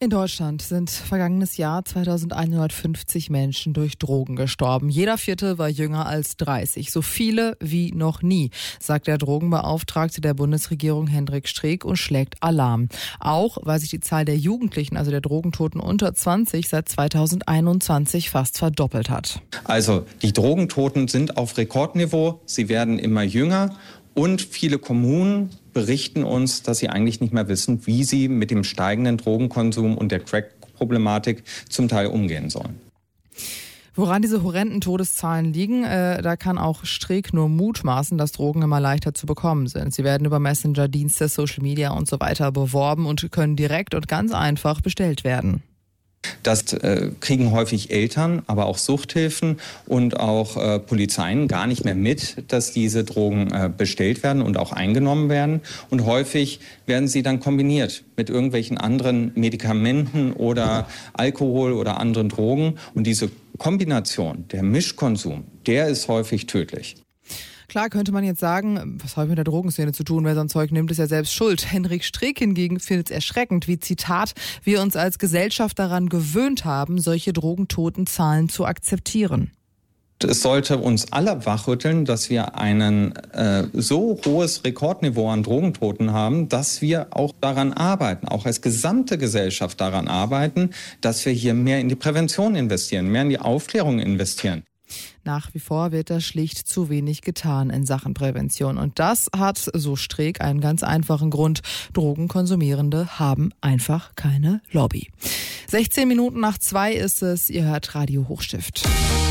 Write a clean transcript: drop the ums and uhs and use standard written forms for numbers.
In Deutschland sind vergangenes Jahr 2150 Menschen durch Drogen gestorben. Jeder Vierte war jünger als 30. So viele wie noch nie, sagt der Drogenbeauftragte der Bundesregierung Hendrik Streeck und schlägt Alarm. Auch weil sich die Zahl der Jugendlichen, also der Drogentoten unter 20, seit 2021 fast verdoppelt hat. Also die Drogentoten sind auf Rekordniveau, sie werden immer jünger. Und viele Kommunen berichten uns, dass sie eigentlich nicht mehr wissen, wie sie mit dem steigenden Drogenkonsum und der Crack-Problematik zum Teil umgehen sollen. Woran diese horrenden Todeszahlen liegen, da kann auch Streeck nur mutmaßen, dass Drogen immer leichter zu bekommen sind. Sie werden über Messenger-Dienste, Social Media und so weiter beworben und können direkt und ganz einfach bestellt werden. Das kriegen häufig Eltern, aber auch Suchthilfen und auch Polizeien gar nicht mehr mit, dass diese Drogen bestellt werden und auch eingenommen werden. Und häufig werden sie dann kombiniert mit irgendwelchen anderen Medikamenten oder Alkohol oder anderen Drogen. Und diese Kombination, der Mischkonsum, der ist häufig tödlich. Klar könnte man jetzt sagen, was hat mit der Drogenszene zu tun, wer so ein Zeug nimmt, ist ja selbst schuld. Hendrik Streeck hingegen findet es erschreckend, wie, Zitat, wir uns als Gesellschaft daran gewöhnt haben, solche Drogentotenzahlen zu akzeptieren. Es sollte uns alle wachrütteln, dass wir ein so hohes Rekordniveau an Drogentoten haben, dass wir auch daran arbeiten, auch als gesamte Gesellschaft daran arbeiten, dass wir hier mehr in die Prävention investieren, mehr in die Aufklärung investieren. Nach wie vor wird da schlicht zu wenig getan in Sachen Prävention. Und das hat, so Streeck, einen ganz einfachen Grund. Drogenkonsumierende haben einfach keine Lobby. 16 Minuten nach 2 ist es. Ihr hört Radio Hochstift.